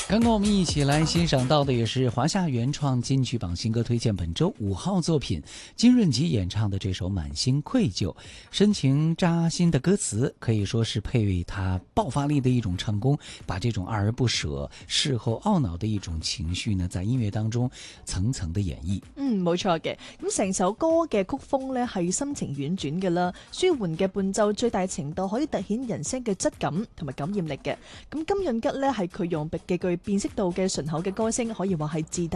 刚刚我们一起来欣赏到的也是华夏原创金曲榜新歌推荐本周5号作品，金润吉演唱的这首《满心愧疚》，深情扎心的歌词可以说是配他爆發力的一種唱功，把這種愛而不捨、事後懊惱的一種情緒呢，在音樂當中層層的演繹。 冇錯嘅。咁成首歌嘅曲風呢係深情婉轉嘅啦，舒緩嘅伴奏最大程度可以凸顯人聲嘅質感同埋感染力嘅。咁金潤吉呢係佢用極具辨識度嘅順口嘅歌聲，可以話係自帶